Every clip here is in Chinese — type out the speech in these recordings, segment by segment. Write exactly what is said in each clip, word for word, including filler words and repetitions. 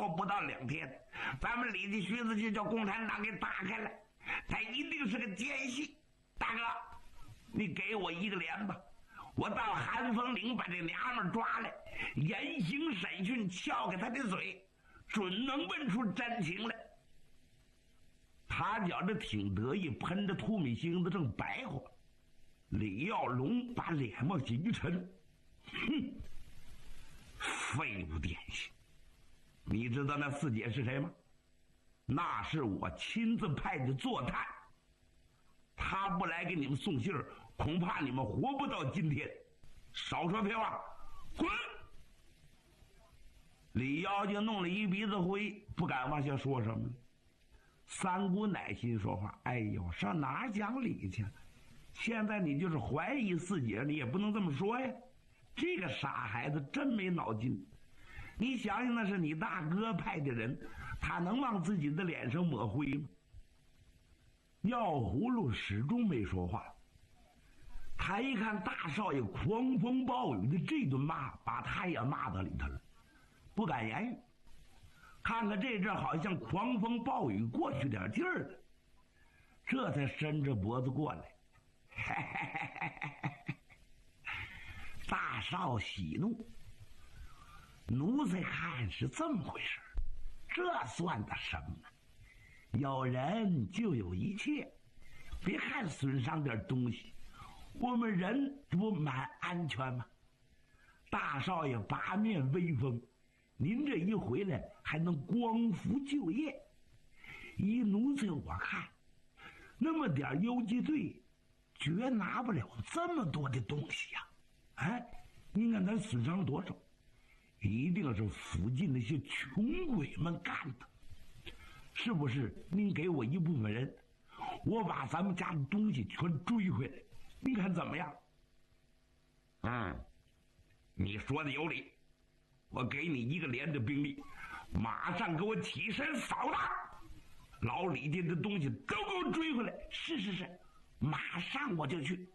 不到两天，咱们李家徐子就叫共产党给打开了，他一定是个奸细。大哥，你给我一个连吧，我到寒风岭把这娘们抓来，严刑审讯，撬开他的嘴，准能问出真情来。他觉着挺得意，喷着吐米星子正白活。李耀龙把脸往下一沉，哼，废物典型！你知道那四姐是谁吗？那是我亲自派的坐探，他不来给你们送信儿，恐怕你们活不到今天。少说废话，滚！李妖精弄了一鼻子灰，不敢往下说什么了。三姑奶心说话：“哎呦，上哪儿讲理去？现在你就是怀疑四姐，你也不能这么说呀。这个傻孩子真没脑筋。你想想，那是你大哥派的人，他能往自己的脸上抹灰吗？”药葫芦始终没说话。他一看大少爷狂风暴雨的这顿骂，把他也骂到里头了，不敢言语。看看这阵好像狂风暴雨过去点劲儿了，这才伸着脖子过来。嘿嘿嘿嘿嘿嘿，大少喜怒，奴才看是这么回事，这算得什么？有人就有一切，别看损伤点东西，我们人不蛮安全吗？大少爷八面威风，您这一回来还能光复就业。依奴才我看，那么点游击队绝拿不了这么多的东西呀、啊！哎，您看咱损伤了多少？一定是附近那些穷鬼们干的，是不是？您给我一部分人，我把咱们家的东西全追回来，您看怎么样？嗯，你说的有理，我给你一个连的兵力，马上给我起身扫荡，老李家的东西都给我追回来。是是是，马上我就去。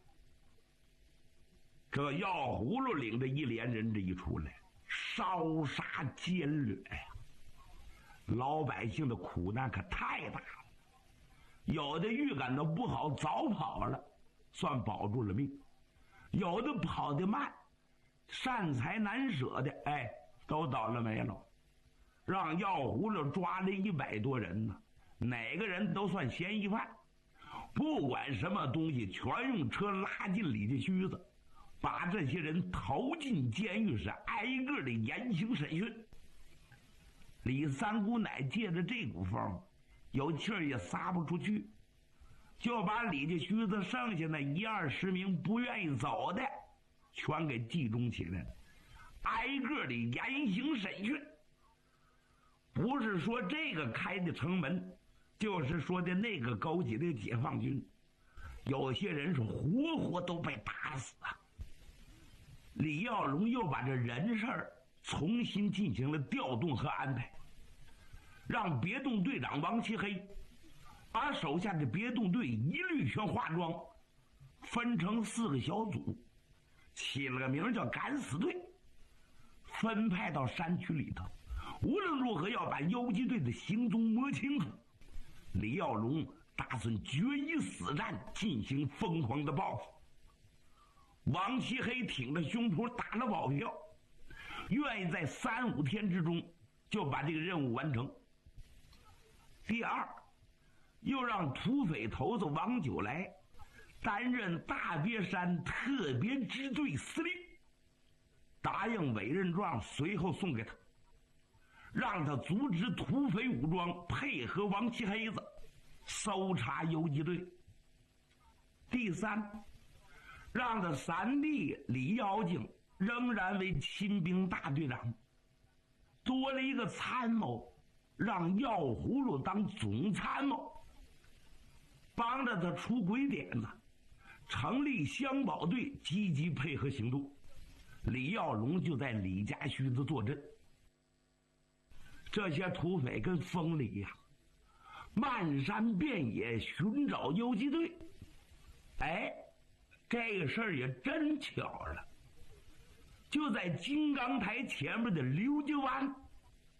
这药葫芦领着一连人这一出来，烧杀奸掠呀，老百姓的苦难可太大了。有的预感到不好，早跑了，算保住了命；有的跑得慢，善财难舍的，哎，都倒了霉了。让药葫芦抓了一百多人呢，哪个人都算嫌疑犯，不管什么东西，全用车拉进李家须子，把这些人投进监狱，是挨个的严刑审讯。李三姑奶借着这股风，有气儿也撒不出去，就把李家须子剩下那一二十名不愿意走的全给集中起来了，挨个的严刑审讯。不是说这个开的城门，就是说的那个勾起的解放军，有些人是活活都被打死啊。李耀龙又把这人事儿重新进行了调动和安排，让别动队长王其黑把手下的别动队一律全化妆，分成四个小组，起了个名叫敢死队，分派到山区里头，无论如何要把游击队的行踪摸清楚。李耀龙打算决一死战，进行疯狂的报复。王其黑挺着胸脯打了保票，愿意在三五天之中就把这个任务完成。第二，又让土匪头子王九来担任大别山特别支队司令，答应委任状随后送给他，让他组织土匪武装配合王其黑子搜查游击队。第三，让他三弟李妖精仍然为亲兵大队长，多了一个参谋，让药葫芦当总参谋，帮着他出鬼点子，成立乡保队，积极配合行动。李耀龙就在李家须子坐镇。这些土匪跟疯了一样，漫山遍野寻找游击队。哎，这个事儿也真巧了，就在金刚台前面的刘家湾，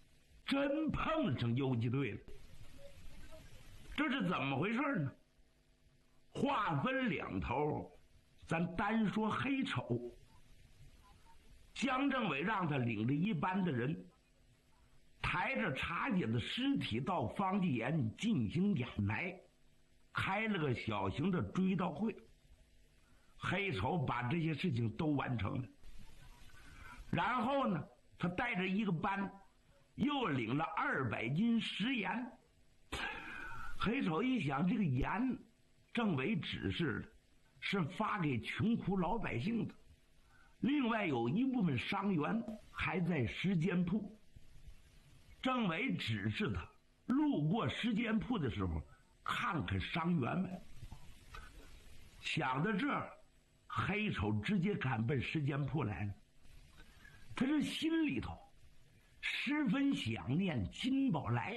真碰上游击队了。这是怎么回事呢？话分两头，咱单说黑丑。江政委让他领着一班的人，抬着茶姐的尸体到方继岩进行掩埋，开了个小型的追悼会。黑丑把这些事情都完成了。然后呢，他带着一个班，又领了二百斤食盐。黑丑一想，这个盐，政委指示的是发给穷苦老百姓的，另外有一部分伤员还在时间铺。政委指示他路过时间铺的时候，看看伤员们。想到这儿，黑丑直接赶奔时间铺来了。他这心里头十分想念金宝来。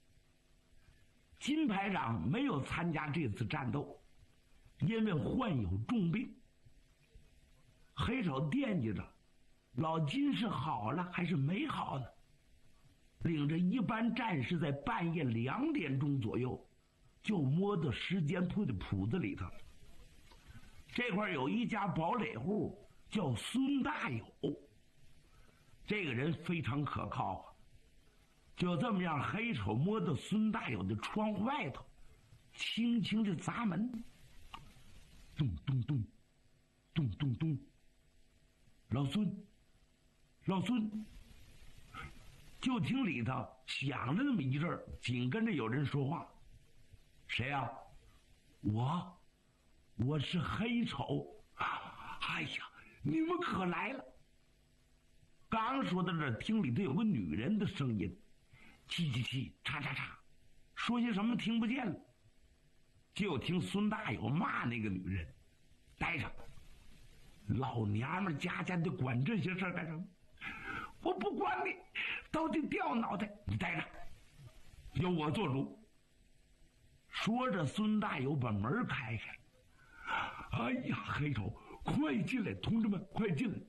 金排长没有参加这次战斗，因为患有重病。黑手惦记着老金是好了还是没好呢，领着一班战士在半夜两点钟左右就摸到时间铺的铺子里头了。这块有一家堡垒户叫孙大友，这个人非常可靠啊。就这么样，黑手摸到孙大友的窗户外头，轻轻的砸门，咚咚咚，咚咚咚。老孙，老孙，就听里头响了那么一阵儿，紧跟着有人说话：“谁呀、啊？我，我是黑丑。哎呀，你们可来了！”刚说到这儿，听里头有个女人的声音。叽叽叽，叉叉叉，说些什么听不见了。就听孙大友骂那个女人：“待着，老娘们家家的管这些事儿干什么？我不管你，到底掉脑袋！你待着，由我做主。”说着，孙大友把门开开。哎呀，黑丑，快进来，同志们，快进来！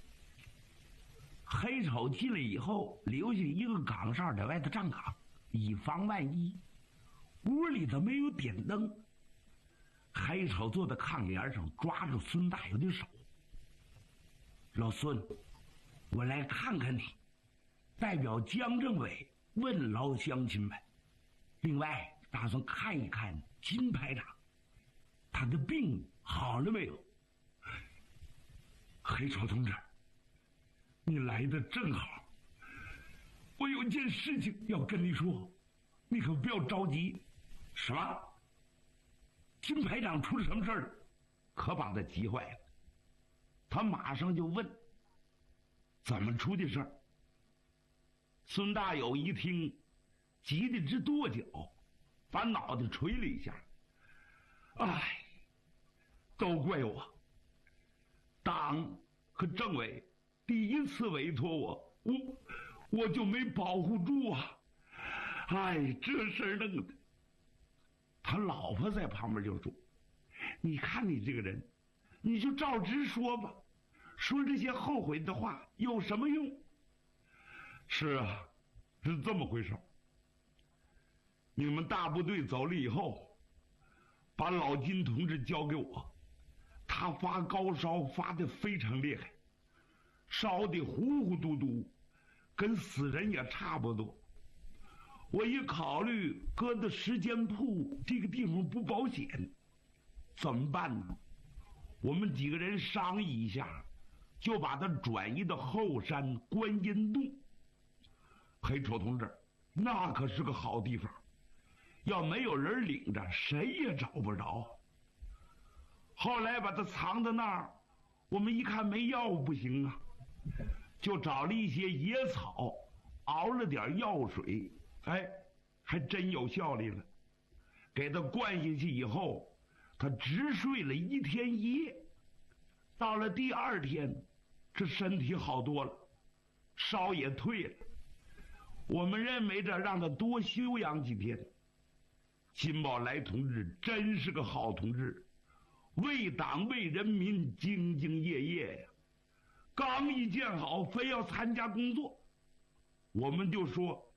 黑丑进来以后，留下一个岗哨在外头站岗，以防万一。屋里头没有点灯。黑丑坐在炕沿上，抓住孙大友的手：“老孙，我来看看你，代表江政委问劳乡亲们。另外，打算看一看金排长，他的病好了没有？”黑丑同志，你来的正好，我有件事情要跟你说，你可不要着急。什么？金排长出了什么事儿？可把他急坏了。他马上就问：“怎么出的事儿？”孙大友一听，急得直跺脚，把脑袋捶了一下：“哎，都怪我！党和政委第一次委托我，我我就没保护住啊！哎，这事儿弄的。”他老婆在旁边就说：“你看你这个人，你就照直说吧，说这些后悔的话有什么用？”是啊，是这么回事。你们大部队走了以后，把老金同志交给我，他发高烧发得非常厉害，烧得糊糊嘟嘟，跟死人也差不多。我一考虑搁到时间铺这个地方不保险，怎么办呢？我们几个人商议一下，就把他转移到后山观音洞。黑丑同志，那可是个好地方，要没有人领着，谁也找不着。后来把他藏到那儿，我们一看没药不行啊，就找了一些野草，熬了点药水，哎，还真有效力了。给他灌下去以后，他直睡了一天一夜。到了第二天，这身体好多了，烧也退了。我们认为着让他多休养几天。金宝来同志真是个好同志，为党为人民兢兢业业呀。刚一见好，非要参加工作，我们就说